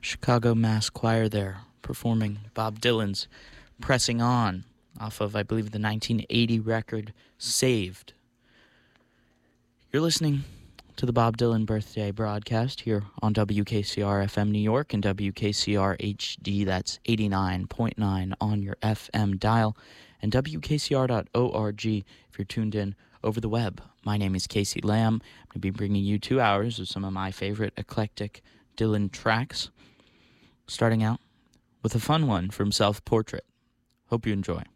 Chicago Mass Choir there, performing Bob Dylan's Pressing On, off of, I believe, the 1980 record Saved. You're listening to the Bob Dylan birthday broadcast here on WKCR FM New York and WKCR HD, that's 89.9 on your FM dial, and WKCR.org if you're tuned in over the web. My name is Casey Lamb. I'm going to be bringing you 2 hours of some of my favorite eclectic Dylan tracks, starting out with a fun one from Self Portrait. Hope you enjoy.